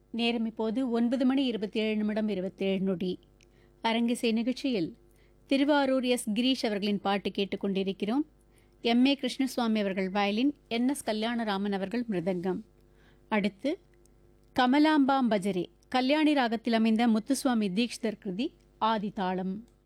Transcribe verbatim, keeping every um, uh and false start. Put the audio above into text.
நேரம் இப்போது ஒன்பது மணி இருபத்தி ஏழு நிமிடம் இருபத்தேழு நொடி. அரங்கிசை நிகழ்ச்சியில் திருவாரூர் எஸ் கிரீஷ் அவர்களின் பாட்டு கேட்டுக்கொண்டிருக்கிறோம். எம் ஏ கிருஷ்ணசுவாமி அவர்கள் வயலின், என் எஸ் கல்யாணராமன் அவர்கள் மிருதங்கம். அடுத்து கமலாம்பாம் பஜரே, கல்யாணி ராகத்தில் அமைந்த முத்துசுவாமி தீக்ஷிதர் கிருதி, ஆதி தாளம்.